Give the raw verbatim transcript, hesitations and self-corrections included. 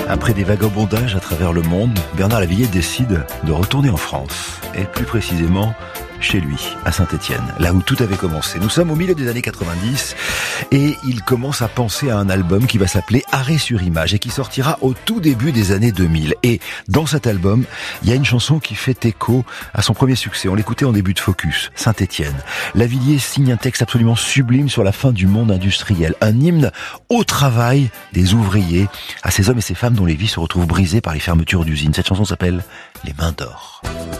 Après des vagabondages à travers le monde, Bernard Lavilliers décide de retourner en France, et plus précisément chez lui, à Saint-Étienne, là où tout avait commencé. Nous sommes au milieu des années quatre-vingt-dix et il commence à penser à un album qui va s'appeler Arrêt sur image et qui sortira au tout début des années deux mille. Et dans cet album, il y a une chanson qui fait écho à son premier succès. On l'écoutait en début de Focus, Saint-Étienne. Lavilliers signe un texte absolument sublime sur la fin du monde industriel, un hymne au travail des ouvriers, à ces hommes et ces femmes dont les vies se retrouvent brisées par les fermetures d'usines. Cette chanson s'appelle Les Mains d'Or.